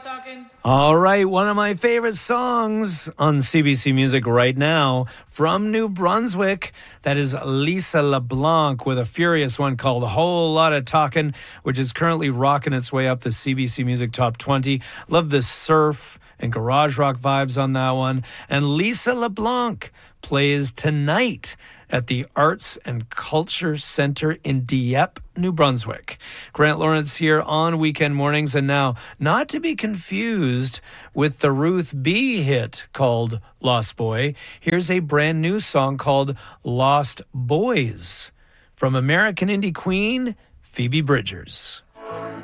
All right, one of my favorite songs on CBC Music right now from New Brunswick. That is Lisa LeBlanc with a furious one called A Whole Lot of Talkin', which is currently rocking its way up the CBC Music Top 20. Love the surf and garage rock vibes on that one. And Lisa LeBlanc plays tonight at the Arts and Culture Center in Dieppe, New Brunswick. Grant Lawrence here on Weekend Mornings, and now, not to be confused with the Ruth B. hit called Lost Boy, here's a brand new song called Lost Boys from American indie queen Phoebe Bridgers.